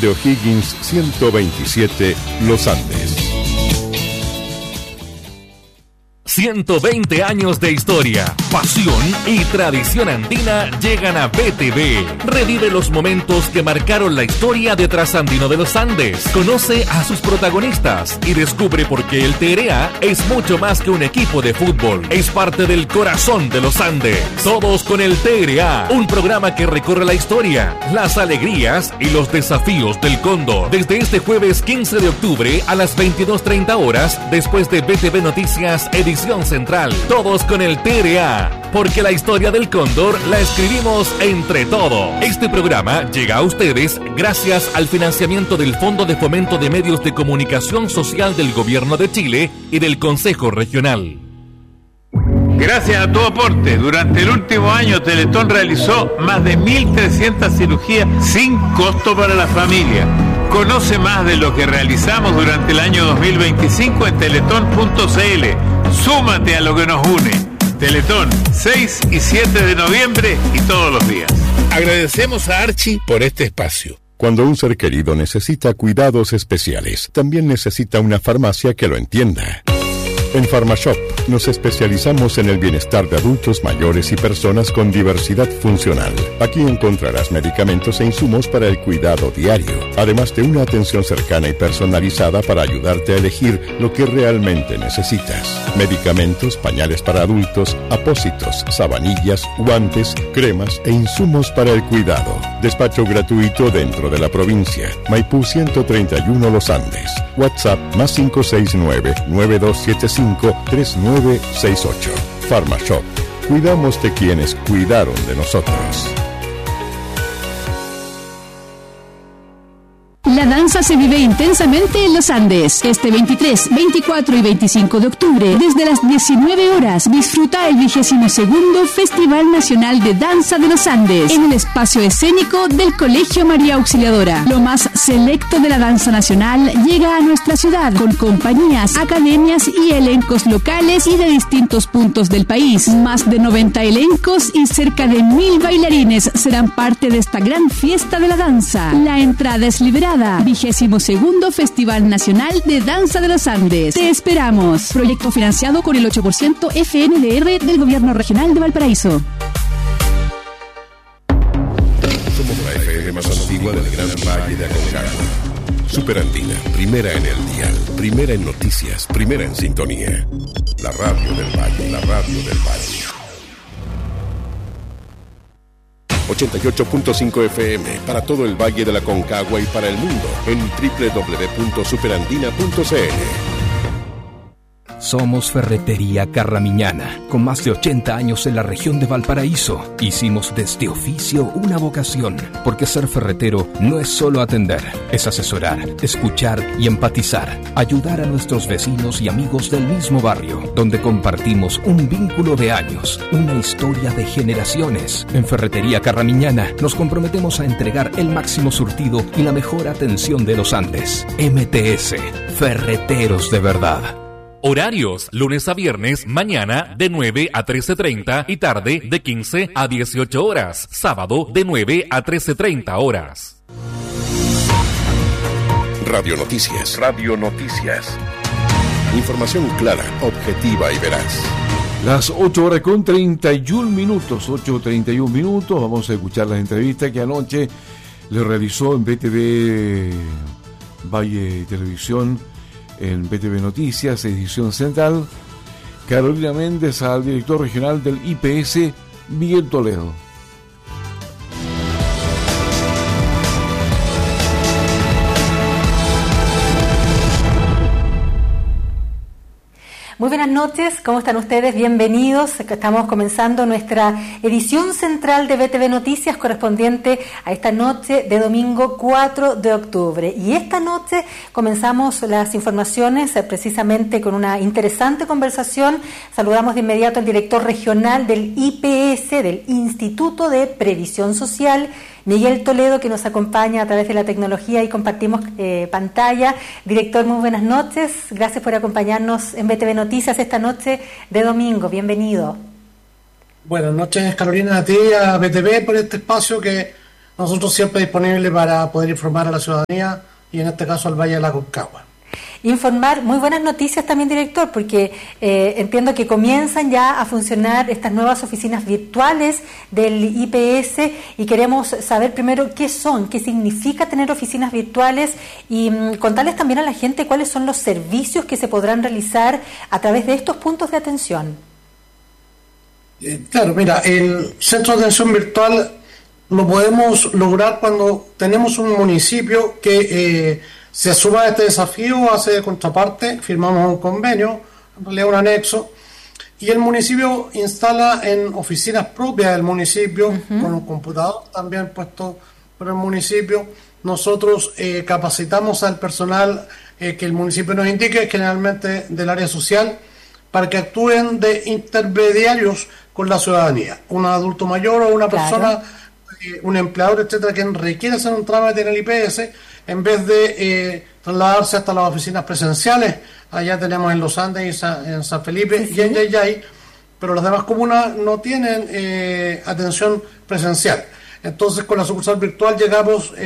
de O'Higgins 127, Los Andes. 120 años de historia, pasión y tradición andina llegan a BTV. Revive los momentos que marcaron la historia de Trasandino de los Andes. Conoce a sus protagonistas y descubre por qué el TRA es mucho más que un equipo de fútbol. Es parte del corazón de los Andes. Todos con el TRA, un programa que recorre la historia, las alegrías y los desafíos del Cóndor. Desde este jueves 15 de octubre a las 22:30 horas, después de BTV Noticias, edición central. Todos con el TRA, porque la historia del Cóndor la escribimos entre todos. Este programa llega a ustedes gracias al financiamiento del Fondo de Fomento de Medios de Comunicación Social del Gobierno de Chile y del Consejo Regional. Gracias a tu aporte, durante el último año Teletón realizó más de 1.300 cirugías sin costo para la familia. Conoce más de lo que realizamos durante el año 2025 en teletón.cl. Súmate a lo que nos une. Teletón, 6 y 7 de noviembre y todos los días. Agradecemos a Archie por este espacio. Cuando un ser querido necesita cuidados especiales, también necesita una farmacia que lo entienda. En PharmaShop nos especializamos en el bienestar de adultos mayores y personas con diversidad funcional. Aquí encontrarás medicamentos e insumos para el cuidado diario, además de una atención cercana y personalizada para ayudarte a elegir lo que realmente necesitas. Medicamentos, pañales para adultos, apósitos, sabanillas, guantes, cremas e insumos para el cuidado. Despacho gratuito dentro de la provincia. Maipú 131 Los Andes. WhatsApp más 569-9275-3968. PharmaShop. Cuidamos de quienes cuidaron de nosotros. La danza se vive intensamente en los Andes. Este 23, 24 y 25 de octubre, desde las 19 horas, disfruta el 22º Festival Nacional de Danza de los Andes en el espacio escénico del Colegio María Auxiliadora. Lo más selecto de la danza nacional llega a nuestra ciudad con compañías, academias y elencos locales y de distintos puntos del país. Más de 90 elencos y cerca de 1.000 bailarines serán parte de esta gran fiesta de la danza. La entrada es liberada. 22º Festival Nacional de Danza de los Andes. Te esperamos. Proyecto financiado con el 8% FNDR del Gobierno Regional de Valparaíso. Somos la FM más antigua del Gran Valle de Aconcagua. Superandina, primera en el dial, primera en noticias, primera en sintonía. La radio del Valle, la radio del Valle. 88.5 FM para todo el Valle de la Aconcagua y para el mundo en www.superandina.cl. Somos Ferretería Carramiñana, con más de 80 años en la región de Valparaíso. Hicimos de este oficio una vocación, porque ser ferretero no es solo atender, es asesorar, escuchar y empatizar, ayudar a nuestros vecinos y amigos del mismo barrio, donde compartimos un vínculo de años, una historia de generaciones. En Ferretería Carramiñana nos comprometemos a entregar el máximo surtido y la mejor atención de los Andes. MTS, Ferreteros de verdad. Horarios, lunes a viernes, mañana de 9 a 13:30 y tarde de 15 a 18 horas. Sábado de 9 a 13:30 horas. Radio Noticias. Radio Noticias. Información clara, objetiva y veraz. Las 8:31 8:31. Vamos a escuchar las entrevistas que anoche le realizó en BTV Valle Televisión, en BTV Noticias, edición central, Carolina Méndez al director regional del IPS, Miguel Toledo. Muy buenas noches, ¿cómo están ustedes? Bienvenidos. Estamos comenzando nuestra edición central de BTV Noticias correspondiente a esta noche de domingo 4 de octubre. Y esta noche comenzamos las informaciones precisamente con una interesante conversación. Saludamos de inmediato al director regional del IPS, del Instituto de Previsión Social, Miguel Toledo, que nos acompaña a través de la tecnología y compartimos pantalla. Director, muy buenas noches. Gracias por acompañarnos en BTV Noticias esta noche de domingo. Bienvenido. Buenas noches, Carolina, a ti y a BTV por este espacio que nosotros siempre disponibles para poder informar a la ciudadanía y en este caso al Valle de la Aconcagua. Informar, muy buenas noticias también, director, porque entiendo que comienzan ya a funcionar estas nuevas oficinas virtuales del IPS y queremos saber primero qué son, qué significa tener oficinas virtuales y contarles también a la gente cuáles son los servicios que se podrán realizar a través de estos puntos de atención. Claro, mira, el centro de atención virtual lo podemos lograr cuando tenemos un municipio que se asuma este desafío, hace de contraparte, firmamos un convenio, en realidad un anexo, y el municipio instala en oficinas propias del municipio, con un computador también puesto por el municipio. Nosotros capacitamos al personal que el municipio nos indique, generalmente del área social, para que actúen de intermediarios con la ciudadanía. Un adulto mayor o una persona, un empleador, etcétera, que requiere hacer un trámite en el IPS, en vez de trasladarse hasta las oficinas presenciales. Allá tenemos en Los Andes, en San Felipe y en Yayay, pero las demás comunas no tienen atención presencial. Entonces, con la sucursal virtual llegamos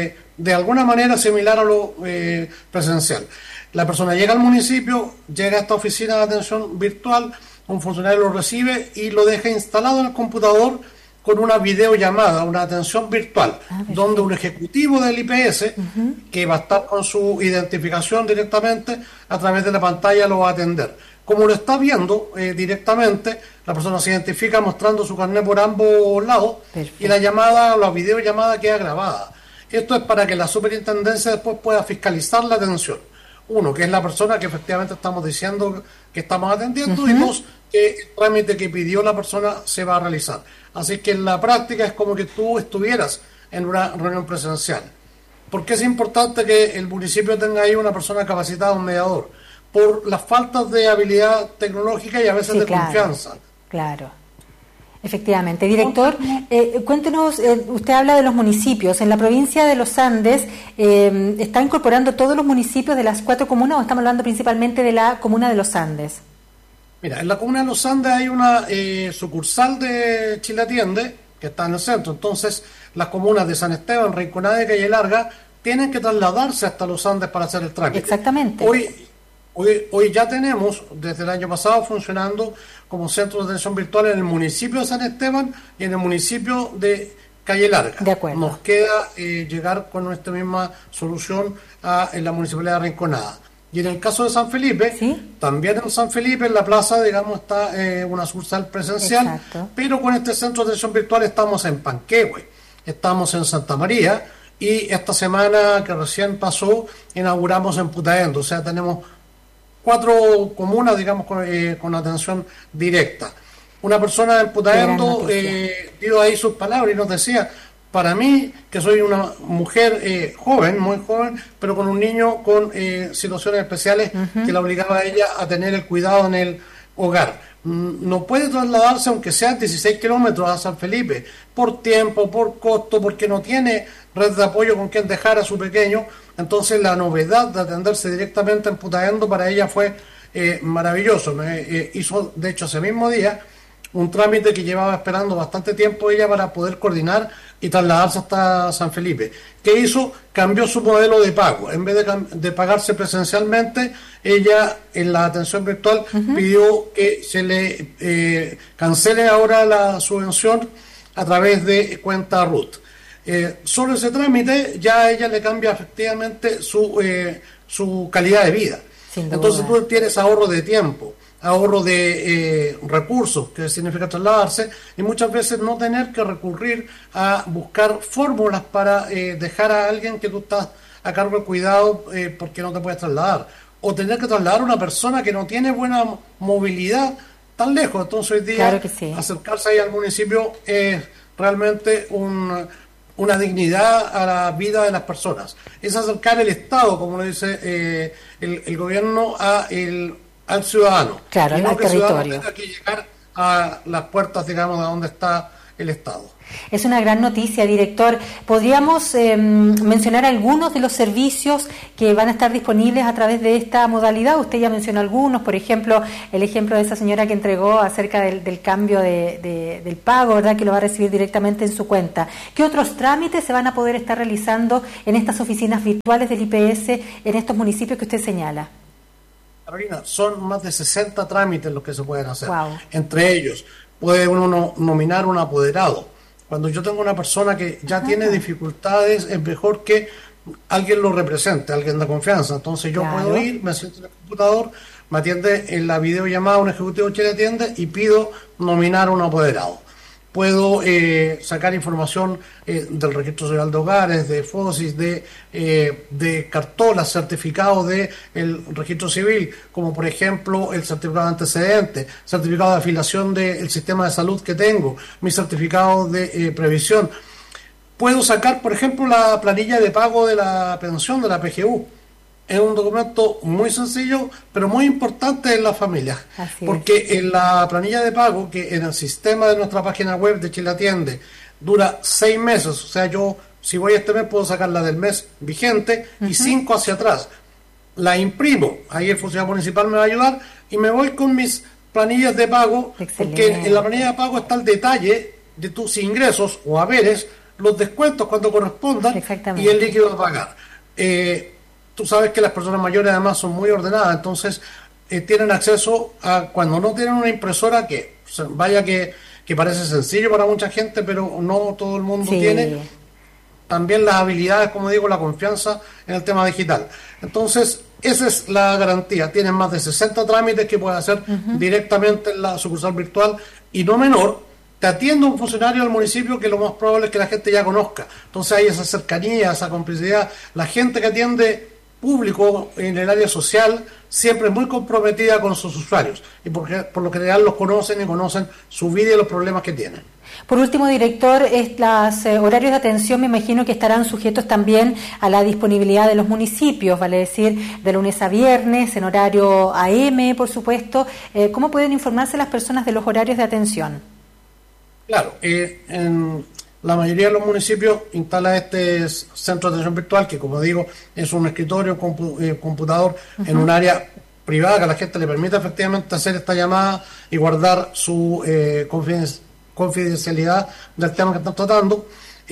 de alguna manera similar a lo presencial. La persona llega al municipio, llega a esta oficina de atención virtual, un funcionario lo recibe y lo deja instalado en el computador con una videollamada, una atención virtual, donde un ejecutivo del IPS, que va a estar con su identificación directamente, a través de la pantalla lo va a atender. Como lo está viendo directamente, la persona se identifica mostrando su carnet por ambos lados. Perfecto. Y la llamada, la videollamada queda grabada. Esto es para que la superintendencia después pueda fiscalizar la atención. Uno, que es la persona que efectivamente estamos diciendo que estamos atendiendo, y dos, que el trámite que pidió la persona se va a realizar. Así que en la práctica es como que tú estuvieras en una reunión presencial. ¿Por qué es importante que el municipio tenga ahí una persona capacitada, un mediador? Por las faltas de habilidad tecnológica y a veces de confianza. Claro. Efectivamente. Director, cuéntenos, usted habla de los municipios. ¿En la provincia de Los Andes está incorporando todos los municipios de las 4 comunas o estamos hablando principalmente de la comuna de Los Andes? Mira, en la comuna de Los Andes hay una sucursal de Chile Atiende, que está en el centro. Entonces, las comunas de San Esteban, Rinconada y Calle Larga tienen que trasladarse hasta Los Andes para hacer el trámite. Exactamente. Hoy ya tenemos, desde el año pasado, funcionando como centro de atención virtual en el municipio de San Esteban y en el municipio de Calle Larga. De acuerdo. Nos queda llegar con nuestra misma solución en la municipalidad de Rinconada. Y en el caso de San Felipe, también en San Felipe, en la plaza, digamos, está una sucursal presencial. Exacto. Pero con este centro de atención virtual estamos en Panquehue, estamos en Santa María, y esta semana que recién pasó inauguramos en Putaendo. O sea, tenemos 4 comunas, digamos, con atención directa. Una persona en Putaendo dio ahí sus palabras y nos decía: para mí, que soy una mujer joven, muy joven, pero con un niño con situaciones especiales que la obligaba a ella a tener el cuidado en el hogar. No puede trasladarse, aunque sean 16 kilómetros, a San Felipe, por tiempo, por costo, porque no tiene red de apoyo con quien dejar a su pequeño. Entonces, la novedad de atenderse directamente en Putaendo para ella fue maravilloso. Hizo, de hecho, ese mismo día un trámite que llevaba esperando bastante tiempo ella para poder coordinar y trasladarse hasta San Felipe. ¿Qué hizo? Cambió su modelo de pago. En vez de pagarse presencialmente, ella en la atención virtual pidió que se le cancele ahora la subvención a través de cuenta RUT. Sobre ese trámite ya a ella le cambia efectivamente su calidad de vida. Entonces tú tienes ahorro de tiempo, ahorro de recursos, que significa trasladarse, y muchas veces no tener que recurrir a buscar fórmulas para dejar a alguien que tú estás a cargo del cuidado porque no te puedes trasladar, o tener que trasladar a una persona que no tiene buena movilidad tan lejos. Entonces hoy día acercarse ahí al municipio es realmente una dignidad a la vida de las personas. Es acercar el Estado, como lo dice el gobierno, al ciudadano. Claro, y no al que el territorio. ciudadano tenga que llegar a las puertas, digamos, de donde está el Estado. Es una gran noticia, director. ¿Podríamos mencionar algunos de los servicios que van a estar disponibles a través de esta modalidad? Usted ya mencionó algunos, por ejemplo, el ejemplo de esa señora que entregó acerca del cambio del pago, ¿verdad?, que lo va a recibir directamente en su cuenta. ¿Qué otros trámites se van a poder estar realizando en estas oficinas virtuales del IPS en estos municipios que usted señala? Carolina, son más de 60 trámites los que se pueden hacer. Wow. Entre ellos, puede uno nominar un apoderado. Cuando yo tengo una persona que ya tiene dificultades, es mejor que alguien lo represente, alguien de confianza. Entonces yo puedo ir, me siento en el computador, me atiende en la videollamada un ejecutivo que le atiende y pido nominar un apoderado. Puedo sacar información del Registro Social de Hogares, de FOSIS, de cartolas, certificados del Registro Civil, como por ejemplo el certificado de antecedentes, certificado de afiliación del sistema de salud que tengo, mi certificado de previsión. Puedo sacar, por ejemplo, la planilla de pago de la pensión de la PGU. Es un documento muy sencillo, pero muy importante en las familias, porque en la planilla de pago, que en el sistema de nuestra página web de Chile Atiende, dura 6 meses, o sea, yo si voy este mes puedo sacar la del mes vigente y 5 hacia atrás. La imprimo, ahí el funcionario municipal me va a ayudar y me voy con mis planillas de pago, porque en la planilla de pago está el detalle de tus ingresos o haberes, los descuentos cuando correspondan y el líquido a pagar. Tú sabes que las personas mayores además son muy ordenadas, entonces tienen acceso a, cuando no tienen una impresora que vaya que parece sencillo para mucha gente, pero no todo el mundo tiene, también las habilidades, como digo, la confianza en el tema digital. Entonces, esa es la garantía. Tienen más de 60 trámites que pueden hacer directamente en la sucursal virtual y no menor. Te atiende un funcionario del municipio que lo más probable es que la gente ya conozca. Entonces hay esa cercanía, esa complicidad. La gente que atiende público en el área social siempre muy comprometida con sus usuarios y porque por lo general los conocen y conocen su vida y los problemas que tienen. Por último, director, los horarios de atención me imagino que estarán sujetos también a la disponibilidad de los municipios, vale decir, de lunes a viernes, en horario AM, por supuesto. ¿Cómo pueden informarse las personas de los horarios de atención? Claro, en la mayoría de los municipios instala este centro de atención virtual, que como digo, es un escritorio, computador en un área privada que a la gente le permite efectivamente hacer esta llamada y guardar su confidencialidad del tema que están tratando.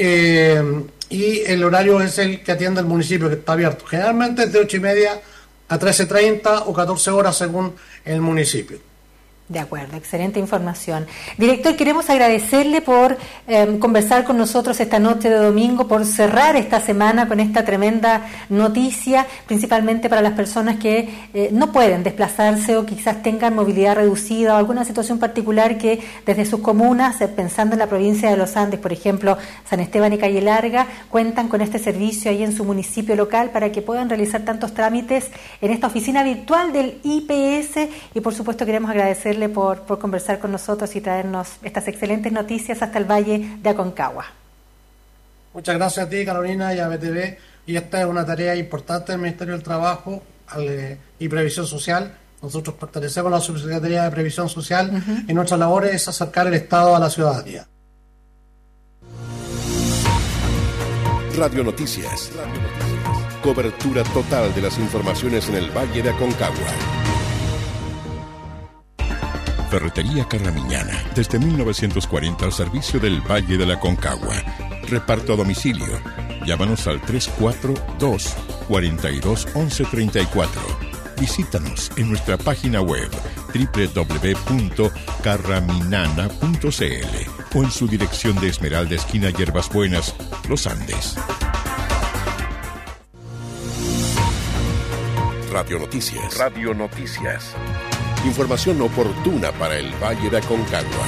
Y el horario es el que atiende el municipio, que está abierto. Generalmente es de 8:30 a 13:30 o 14 horas según el municipio. De acuerdo, excelente información. Director, queremos agradecerle por conversar con nosotros esta noche de domingo, por cerrar esta semana con esta tremenda noticia, principalmente para las personas que no pueden desplazarse o quizás tengan movilidad reducida o alguna situación particular que desde sus comunas, pensando en la provincia de Los Andes, por ejemplo, San Esteban y Calle Larga, cuentan con este servicio ahí en su municipio local para que puedan realizar tantos trámites en esta oficina virtual del IPS y por supuesto queremos agradecerle por conversar con nosotros y traernos estas excelentes noticias hasta el Valle de Aconcagua. Muchas gracias a ti, Carolina, y a BTV. Y esta es una tarea importante del Ministerio del Trabajo y Previsión Social. Nosotros pertenecemos a la Subsecretaría de Previsión Social y nuestra labor es acercar el Estado a la ciudadanía. Radio Noticias. Cobertura total de las informaciones en el Valle de Aconcagua. Ferretería Carramiñana, desde 1940 al servicio del Valle de la Aconcagua. Reparto a domicilio. Llámanos al 342-421134. Visítanos en nuestra página web www.carraminana.cl o en su dirección de Esmeralda, esquina Hierbas Buenas, Los Andes. Radio Noticias. Radio Noticias. Información oportuna para el Valle de Aconcagua.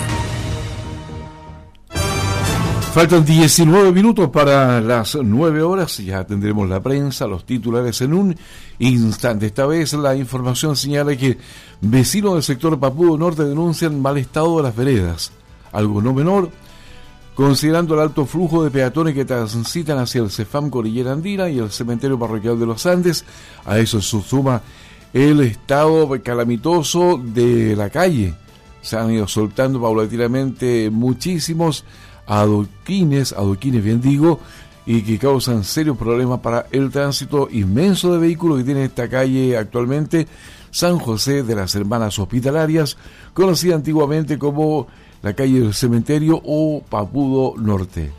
Faltan 19 minutos para las 9 horas. Ya tendremos la prensa, los titulares en un instante. Esta vez la información señala que vecinos del sector Papudo Norte denuncian mal estado de las veredas. Algo no menor, considerando el alto flujo de peatones que transitan hacia el CEFAM Cordillera Andina y el cementerio parroquial de Los Andes. A eso se suma el estado calamitoso de la calle se han ido soltando paulatinamente muchísimos adoquines bien digo, y que causan serios problemas para el tránsito inmenso de vehículos que tiene esta calle actualmente, San José de las Hermanas Hospitalarias, conocida antiguamente como la calle del Cementerio o Papudo Norte.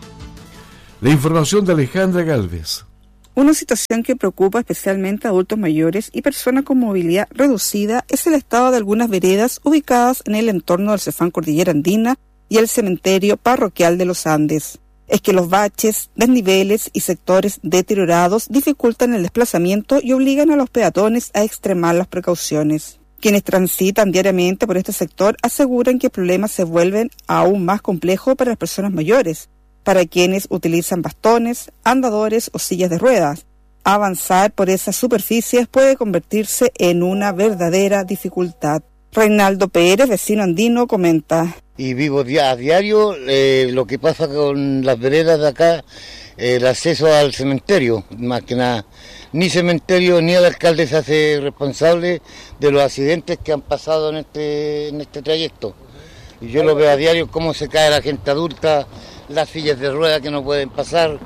La información de Alejandra Galvez. Una situación que preocupa especialmente a adultos mayores y personas con movilidad reducida es el estado de algunas veredas ubicadas en el entorno del Cefán Cordillera Andina y el cementerio parroquial de los Andes. Es que los baches, desniveles y sectores deteriorados dificultan el desplazamiento y obligan a los peatones a extremar las precauciones. Quienes transitan diariamente por este sector aseguran que el problema se vuelve aún más complejo para las personas mayores, para quienes utilizan bastones, andadores o sillas de ruedas. Avanzar por esas superficies puede convertirse en una verdadera dificultad. Reinaldo Pérez, vecino andino, comenta. Y vivo a diario lo que pasa con las veredas de acá, el acceso al cementerio, más que nada. Ni cementerio ni el alcalde se hace responsable de los accidentes que han pasado en este trayecto. Y yo lo veo a diario cómo se cae la gente adulta, las sillas de ruedas que no pueden pasar,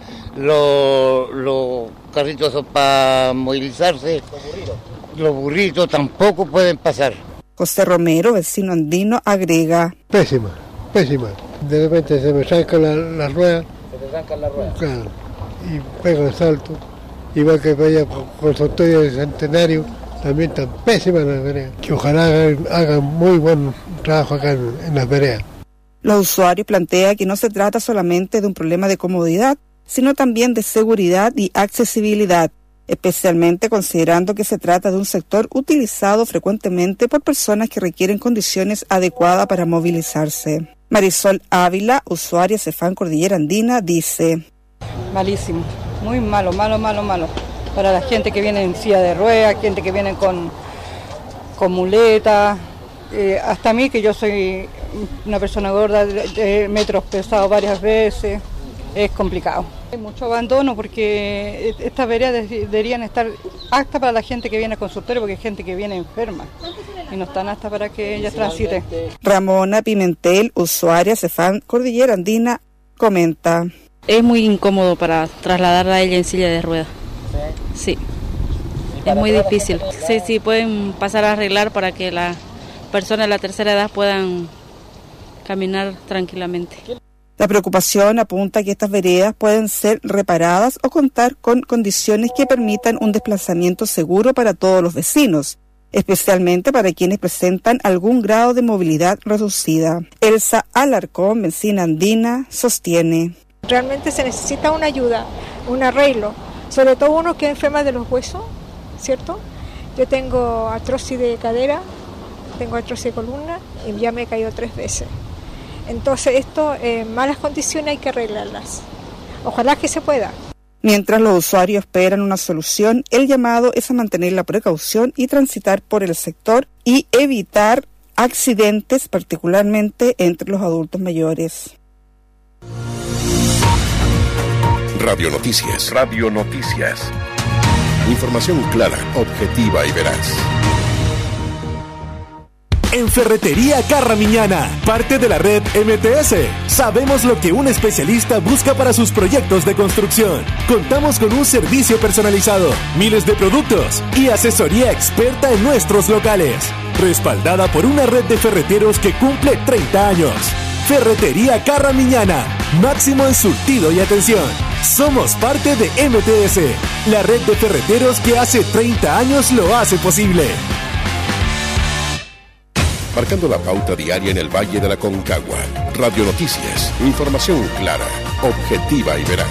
los carritos son para movilizarse, los burritos tampoco pueden pasar. José Romero, vecino andino, agrega. Pésima. De repente se me saca la rueda. Se te sacan las ruedas. Claro, y pega el salto. Igual que vaya con Santoyo de Centenario, también tan pésimas las veredas. Que ojalá hagan muy buen trabajo acá en las veredas. Los usuarios plantean que no se trata solamente de un problema de comodidad, sino también de seguridad y accesibilidad, especialmente considerando que se trata de un sector utilizado frecuentemente por personas que requieren condiciones adecuadas para movilizarse. Marisol Ávila, usuaria Cefán Cordillera Andina, dice: malísimo, muy malo. Para la gente que viene en silla de ruedas, gente que viene con muletas, hasta mí, que yo soy una persona gorda, me he tropezado varias veces, es complicado. Hay mucho abandono porque estas veredas deberían estar aptas para la gente que viene a consultorio, porque hay gente que viene enferma y no están aptas para que ella transite. Ramona Pimentel, usuaria Cefán Cordillera Andina, comenta: es muy incómodo para trasladarla a ella en silla de ruedas. Sí, es muy difícil. Sí, pueden pasar a arreglar para que las personas de la tercera edad puedan caminar tranquilamente. La preocupación apunta a que estas veredas pueden ser reparadas o contar con condiciones que permitan un desplazamiento seguro para todos los vecinos, especialmente para quienes presentan algún grado de movilidad reducida. Elsa Alarcón, vecina andina, sostiene: realmente se necesita una ayuda, un arreglo, sobre todo uno que enferma de los huesos, ¿cierto? Yo tengo artrosis de cadera, tengo artrosis de columna y ya me he caído 3 veces. Entonces esto, en malas condiciones hay que arreglarlas. Ojalá que se pueda. Mientras los usuarios esperan una solución, el llamado es a mantener la precaución y transitar por el sector y evitar accidentes, particularmente entre los adultos mayores. Radio Noticias. Información clara, objetiva y veraz. En Ferretería Carramiñana, parte de la red MTS, sabemos lo que un especialista busca para sus proyectos de construcción. Contamos con un servicio personalizado, miles de productos y asesoría experta en nuestros locales, respaldada por una red de ferreteros que cumple 30 años. Ferretería Carramiñana, máximo en surtido y atención. Somos parte de MTS, la red de ferreteros que hace 30 años lo hace posible. Marcando la pauta diaria en el Valle de la Concagua. Radio Noticias. Información clara, objetiva y veraz.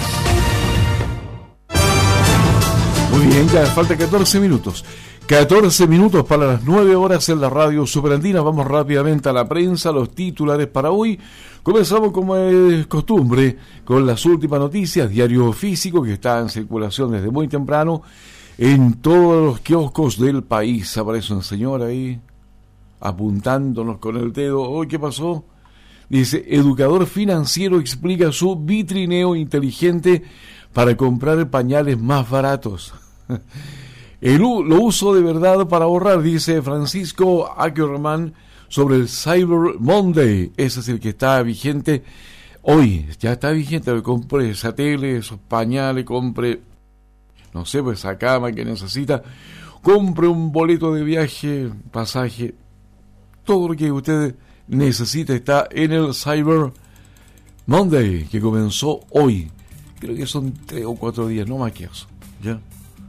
Muy bien, ya falta 14 minutos. 14 minutos para las 9 horas en la radio Superandina. Vamos rápidamente a la prensa, los titulares para hoy. Comenzamos, como es costumbre, con las últimas noticias. Diario físico que está en circulación desde muy temprano en todos los kioscos del país. Aparece un señor ahí apuntándonos con el dedo. ¿Hoy qué pasó? Dice: educador financiero explica su vitrineo inteligente para comprar pañales más baratos. Lo uso de verdad para ahorrar, dice Francisco Ackerman, sobre el Cyber Monday. Ese es el que está vigente hoy. Ya está vigente. Compre esa tele, esos pañales, compre, no sé, pues esa cama que necesita. Compre un boleto de viaje, pasaje. Todo lo que usted necesita está en el Cyber Monday, que comenzó hoy. Creo que son 3 o 4 días, no más que eso. ¿Ya?